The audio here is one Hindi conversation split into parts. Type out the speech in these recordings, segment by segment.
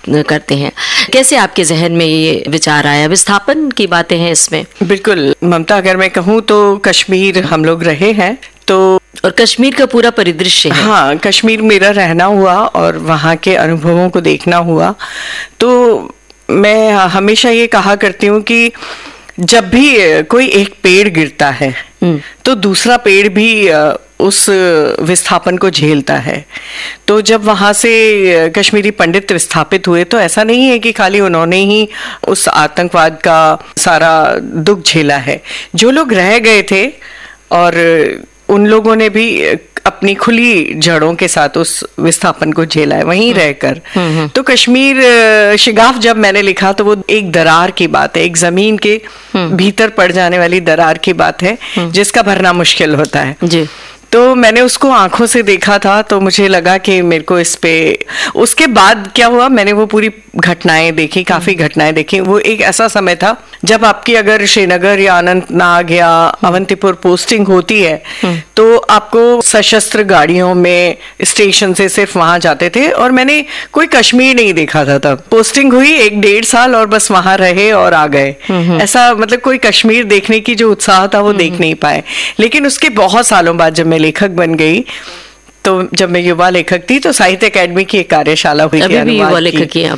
करते हैं। कैसे आपके जहन में ये विचार आया? विस्थापन की बातें हैं इसमें। बिल्कुल ममता, अगर मैं कहूँ तो कश्मीर हम लोग रहे हैं, तो और कश्मीर का पूरा परिदृश्य है। हाँ, कश्मीर मेरा रहना हुआ और वहाँ के अनुभवों को देखना हुआ। तो मैं हमेशा ये कहा करती हूँ कि जब भी कोई एक पेड़ गिरता है तो दूसरा पेड़ भी उस विस्थापन को झेलता है। तो जब वहाँ से कश्मीरी पंडित विस्थापित हुए तो ऐसा नहीं है कि खाली उन्होंने ही उस आतंकवाद का सारा दुख झेला है। जो लोग रह गए थे और उन लोगों ने भी अपनी खुली जड़ों के साथ उस विस्थापन को झेला है वहीं रहकर। तो कश्मीर शिगाफ जब मैंने लिखा तो वो एक दरार की बात है, एक जमीन के भीतर पड़ जाने वाली दरार की बात है जिसका भरना मुश्किल होता है जी। तो मैंने उसको आंखों से देखा था, तो मुझे लगा कि मेरे को इस पे, उसके बाद क्या हुआ, मैंने वो पूरी घटनाएं देखी, काफी घटनाएं देखी। वो एक ऐसा समय था जब आपकी अगर श्रीनगर या अनंतनाग या अवंतीपुर पोस्टिंग होती है तो आपको सशस्त्र गाड़ियों में स्टेशन से सिर्फ वहां जाते थे, और मैंने कोई कश्मीर नहीं देखा था तब। पोस्टिंग हुई 1-1.5 साल और बस वहां रहे और आ गए। ऐसा मतलब कोई कश्मीर देखने की जो उत्साह था वो देख नहीं पाए। लेकिन उसके बहुत सालों बाद जब मैं लेखक बन गई, तो जब मैं युवा लेखक थी तो साहित्य अकेडमी की एक कार्यशाला हुई थी। अभी भी युवा लेखक ही आप।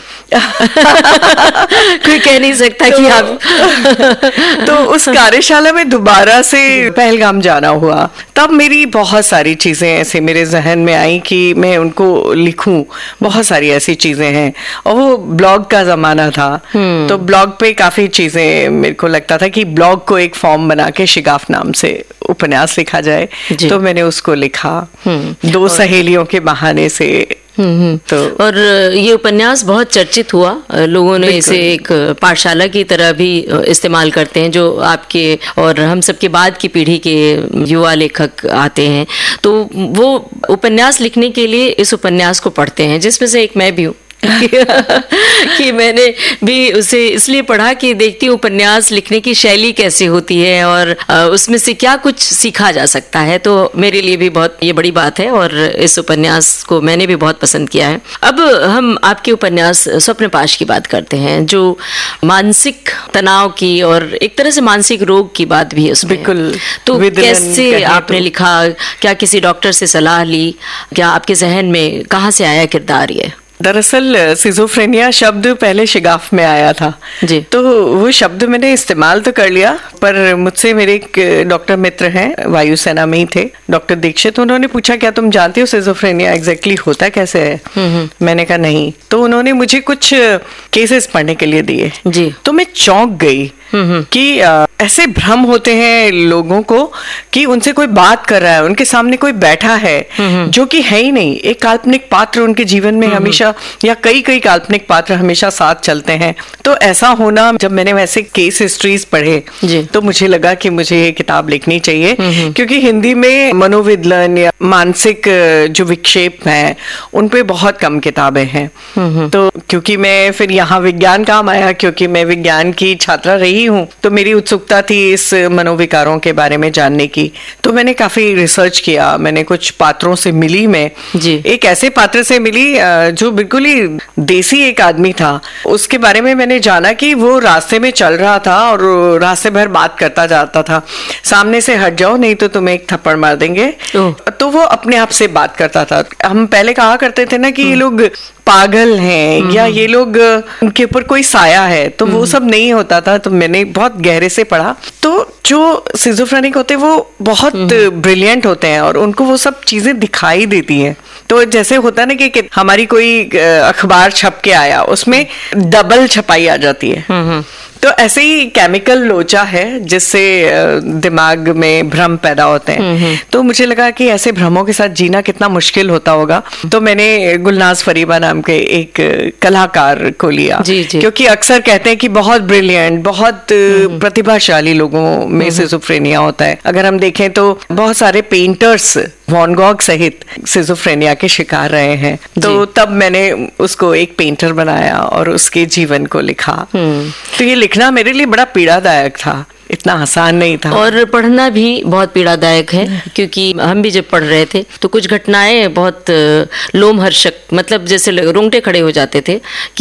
कोई कह नहीं सकता कि आप तो उस कार्यशाला में दोबारा से पहलगाम जाना हुआ। तब मेरी बहुत सारी चीजें ऐसे मेरे जहन में आई कि मैं उनको लिखूं। बहुत सारी ऐसी चीजें हैं, और वो ब्लॉग का जमाना था। तो ब्लॉग पे काफी चीजें मेरे को लगता था कि ब्लॉग को एक फॉर्म बना के शिगाफ नाम से उपन्यास लिखा जाए। तो मैंने उसको लिखा 2 सहेलियों के बहाने से। तो और ये उपन्यास बहुत चर्चित हुआ, लोगों ने इसे एक पाठशाला की तरह भी इस्तेमाल करते हैं। जो आपके और हम सबके बाद की पीढ़ी के युवा लेखक आते हैं तो वो उपन्यास लिखने के लिए इस उपन्यास को पढ़ते हैं, जिसमें से एक मैं भी हूँ। कि मैंने भी उसे इसलिए पढ़ा कि देखती हूँ उपन्यास लिखने की शैली कैसी होती है और उसमें से क्या कुछ सीखा जा सकता है। तो मेरे लिए भी बहुत ये बड़ी बात है और इस उपन्यास को मैंने भी बहुत पसंद किया है। अब हम आपके उपन्यास स्वप्नपाश की बात करते हैं, जो मानसिक तनाव की और एक तरह से मानसिक रोग की बात भी है उसमें। बिल्कुल। तो कैसे आपने लिखा? क्या किसी डॉक्टर से सलाह ली? क्या आपके जहन में कहाँ से आया किरदार ये? दरअसल सिजोफ्रेनिया शब्द पहले शिगाफ में आया था जी। तो वो शब्द मैंने इस्तेमाल तो कर लिया, पर मुझसे मेरे एक डॉक्टर मित्र हैं, वायुसेना में ही थे, डॉक्टर दीक्षित। उन्होंने पूछा क्या तुम जानती हो सिजोफ्रेनिया एग्जैक्टली होता कैसे है? मैंने कहा नहीं। तो उन्होंने मुझे कुछ केसेस पढ़ने के लिए दिए जी। तो मैं चौंक गई कि ऐसे भ्रम होते हैं लोगों को कि उनसे कोई बात कर रहा है, उनके सामने कोई बैठा है जो कि है ही नहीं। एक काल्पनिक पात्र उनके जीवन में हमेशा, या कई काल्पनिक पात्र हमेशा साथ चलते हैं। तो ऐसा होना, जब मैंने वैसे केस हिस्ट्रीज पढ़े तो मुझे लगा कि मुझे ये किताब लिखनी चाहिए, क्योंकि हिंदी में मनोविद्लन या मानसिक जो विक्षेप हैं उन पे बहुत कम किताबें हैं। तो क्योंकि मैं फिर यहाँ विज्ञान काम आया, क्योंकि मैं विज्ञान की छात्रा रही हूँ, तो मेरी उत्सुकता थी इस मनोविकारों के बारे में जानने की। तो मैंने काफी रिसर्च किया, मैंने कुछ पात्रों से मिली। मैं एक ऐसे पात्र से मिली जो बिल्कुल ही देसी एक आदमी था। उसके बारे में मैंने जाना कि वो रास्ते में चल रहा था और रास्ते भर बात करता जाता था, सामने से हट जाओ नहीं तो तुम्हें एक थप्पड़ मार देंगे। तो वो अपने आप से बात करता था। हम पहले कहा करते थे ना कि ये लोग पागल हैं या ये लोग, उनके ऊपर कोई साया है, तो वो सब नहीं होता था। तो मैंने बहुत गहरे से पढ़ा। तो जो सिजोफ्रेनिक होते हैं वो बहुत ब्रिलियंट होते हैं और उनको वो सब चीजें दिखाई देती हैं। तो जैसे होता है ना कि हमारी कोई अखबार छप के आया, उसमें डबल छपाई आ जाती है। तो ऐसे ही केमिकल लोचा है जिससे दिमाग में भ्रम पैदा होते हैं। तो मुझे लगा कि ऐसे भ्रमों के साथ जीना कितना मुश्किल होता होगा। तो मैंने गुलनाज फरीबा नाम के एक कलाकार को लिया क्योंकि अक्सर कहते हैं कि बहुत ब्रिलियंट, बहुत प्रतिभाशाली लोगों में सिजोफ्रेनिया होता है। अगर हम देखें तो बहुत सारे पेंटर्स वैन गॉग सहित सिजोफ्रेनिया के शिकार रहे हैं। तो तब मैंने उसको एक पेंटर बनाया और उसके जीवन को लिखा। तो ये लिखना मेरे लिए बड़ा पीड़ादायक था, इतना आसान नहीं था। और पढ़ना भी बहुत पीड़ादायक है, क्योंकि हम भी जब पढ़ रहे थे तो कुछ घटनाएं बहुत लोमहर्षक, मतलब जैसे रोंगटे खड़े हो जाते थे कि